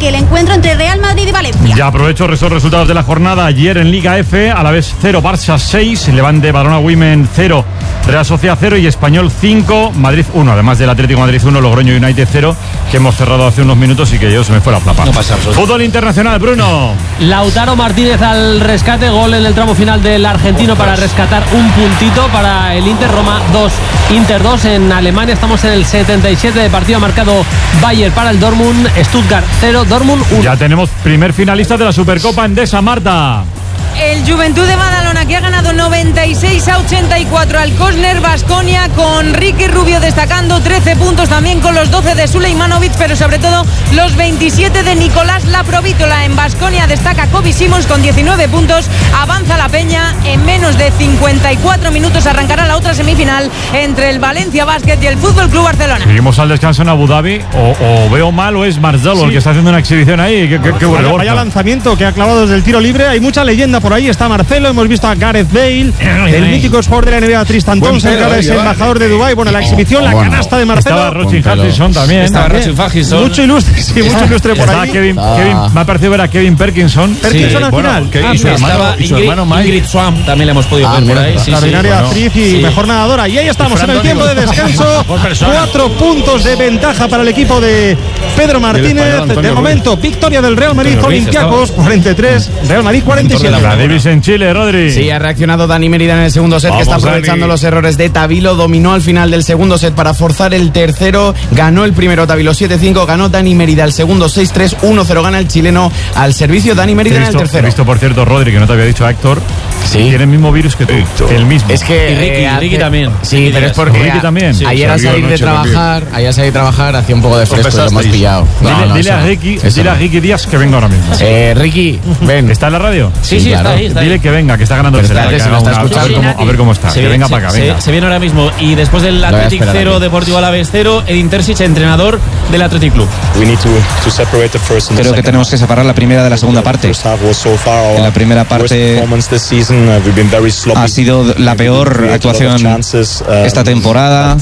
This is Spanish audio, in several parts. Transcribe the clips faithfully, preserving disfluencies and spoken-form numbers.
arranque el encuentro entre Real Madrid y Valencia. Ya aprovecho estos resultados de la jornada. Ayer en Liga F, Alavés cero, Barça seis, Levante Badalona Women cero, Real Sociedad cero y Español cinco, Madrid uno. Además del Atlético Madrid uno, Logroño United cero, que hemos cerrado hace unos minutos y que yo se me fue la flapa. No pasa Fútbol internacional, Bruno. Lautaro Martínez al rescate, gol en el tramo final del argentino para rescatar un puntito para el Inter. Roma dos, Inter dos. En Alemania estamos en el setenta y siete de partido, marcado Bayern para el Dortmund, Stuttgart cero, Dortmund uno. Ya tenemos primer finalista de la Supercopa Endesa, Marta. El Juventud de Badalona, que ha ganado noventa y seis a ochenta y cuatro al Kosner Baskonia, con Ricky Rubio destacando trece puntos, también con los doce de Sulejmanovic, pero sobre todo los veintisiete de Nicolás Laprovítola. En Baskonia destaca Kobe Simons con diecinueve puntos. Avanza la Peña, en menos de cincuenta y cuatro minutos arrancará la otra semifinal entre el Valencia Basket y el Fútbol Club Barcelona. Seguimos al descanso en Abu Dhabi. O, o veo mal o es Marcelo, sí, el que está haciendo una exhibición ahí. Qué, qué, qué vaya, vaya lanzamiento que ha clavado desde el tiro libre. Hay mucha leyenda por ahí. Está Marcelo, hemos visto a Gareth Bale, el mítico jugador de la N B A Tristan Thompson, que ahora es embajador de Dubái. Bueno, la exhibición, la bueno, canasta de Marcelo. Estaba Rochin Hutchinson también. Estaba Rochin Hutchinson. Mucho ilustre, sí, mucho ilustre por ahí. Kevin, Kevin, me ha parecido ver a Kevin Perkinson. Perkinson sí, al bueno, final. Que, ah, y su hermano, estaba y su Ingrid, hermano Mike. Ingrid Swan también le hemos podido ah, ver por ahí. Sí, extraordinaria sí, actriz bueno, y sí. mejor nadadora. Y ahí estamos en el tiempo de descanso. Cuatro puntos de ventaja para el equipo de Pedro Martínez. De momento, victoria del Real Madrid con Olympiacos cuarenta y tres, Real Madrid cuarenta y siete. La Davis en Chile, Rodri. Sí, ha reaccionado Dani Mérida en el segundo set. Vamos, que está aprovechando Dani. Los errores de Tavilo. Dominó al final del segundo set para forzar el tercero. Ganó el primero Tavilo siete cinco. Ganó Dani Mérida el segundo seis tres. uno cero gana el chileno al servicio Dani Mérida visto, en el tercero. He visto, por cierto, Rodri, que no te había dicho, Héctor. Sí. Tiene el mismo virus que tú. Héctor. El mismo. Es que y Ricky, eh, hace... Ricky también. Sí, Ricky pero es porque Ricky también. Sí, ayer al salir de trabajar, ayer al salir de trabajar hacía un poco de fresco y lo hemos pillado. No, dile, no, dile a Ricky, dile no. a Ricky Díaz que venga ahora mismo. Eh, Ricky, ven. ¿Está en la radio? Sí, sí, claro. está ahí. Está dile ahí. que venga, que está ganando el Espérate, se lo está escuchando. A ver, cómo, a ver cómo está. Se que ve, venga se, para acá, venga. Se, se viene ahora mismo. Y después del Athletic cero, Deportivo Alavés cero, Edin Terzic, entrenador del Athletic Club. Creo que tenemos que separar la primera de la segunda parte. En la primera parte ha sido la peor actuación esta temporada.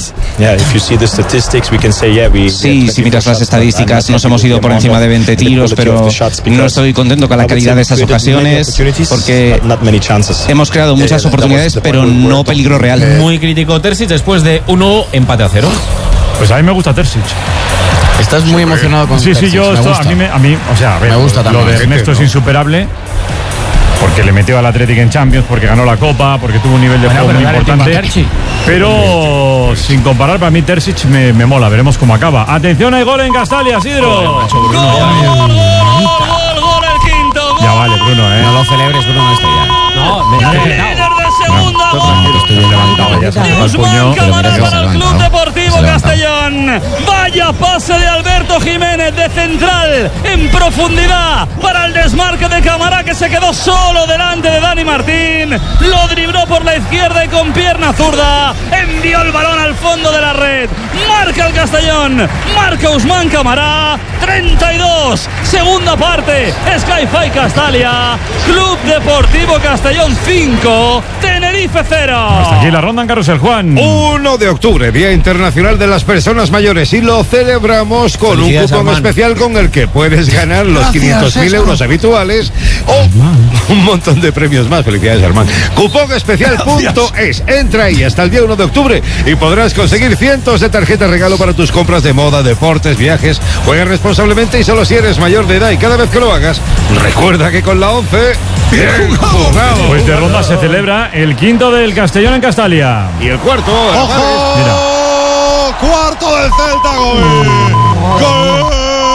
Sí, si miras las estadísticas, nos hemos ido por encima de veinte tiros, pero no estoy contento con la calidad de esas ocasiones porque hemos creado muchas oportunidades, pero no peligro real. Muy crítico Terzic después de uno empate a cero. Pues a mí me gusta Terzic. Estás muy emocionado con Sí, Terzic, sí, yo esto, a mí, me, a mí, o sea, a ver, me gusta lo de Ernesto ¿no? es insuperable. Porque le metió al Athletic en Champions, porque ganó la Copa, porque tuvo un nivel de juego muy importante. Pero sin comparar, para mí Terzic me, me mola. Veremos cómo acaba. Atención, hay gol en Castalia, Sidro. Gol, gol, gol, gol, gol, el quinto. Ya vale, Bruno, ¿eh? No lo celebres, Bruno, esto ya. No, me Vale. líder de segunda. Tranquilo, estoy bien levantado. Ya se me va el puño. Cámara para el Club Deportivo Castellón. Vaya pase de Alberto Jiménez de central en profundidad para el desmarque de Camará, que se quedó solo delante de Dani Martín. Lo dribló por la izquierda y con pierna zurda envió el balón al fondo de la red. Marca el Castellón, marca Usman Camará. treinta y dos, segunda parte. Sky-Fi Castalia, Club Deportivo Castellón cinco, Tenerife cero. Hasta aquí la ronda en Carrusel, Juan. uno de octubre, Día Internacional de las Personas Mayores, y lo celebramos con un cupón Armand. especial con el que puedes ganar los quinientos mil euros habituales o un montón de premios más. Felicidades, Armand. Cupón especial punto es. Entra ahí hasta el día uno de octubre y podrás conseguir cientos de tarjetas regalo para tus compras de moda, deportes, viajes. Juega responsablemente y solo si eres mayor de edad, y cada vez que lo hagas, recuerda que con la once, bien jugado. Pues de ronda se celebra el quinto del Castellón en Castalia. Y el cuarto. ¡Ojo! Mira. Cuarto del Celta, gol. Gol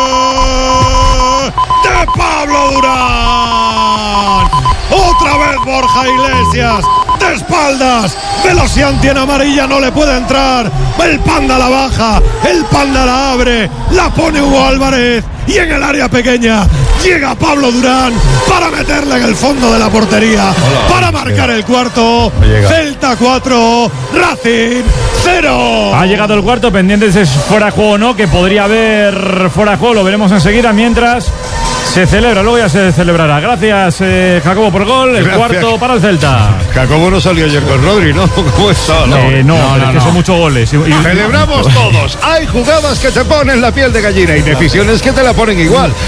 de Pablo Durán. Otra vez Borja Iglesias. De espaldas, velocidad en amarilla, no le puede entrar. El Panda la baja, el Panda la abre, la pone Hugo Álvarez y en el área pequeña llega Pablo Durán para meterla en el fondo de la portería. Hola, para marcar el cuarto. Celta cuatro, Racing cero. Ha llegado el cuarto, pendientes es fuera de juego o no, que podría haber fuera de juego, lo veremos enseguida mientras se celebra, luego ya se celebrará. Gracias, eh, Jacobo, por el gol. El Gracias. Cuarto para el Celta. Jacobo no salió ayer con Rodri, ¿no? ¿Cómo está? No, eh, no, no, no, es que no. Son muchos goles. Y, y... Celebramos todos. Hay jugadas que te ponen la piel de gallina y decisiones que te la ponen igual.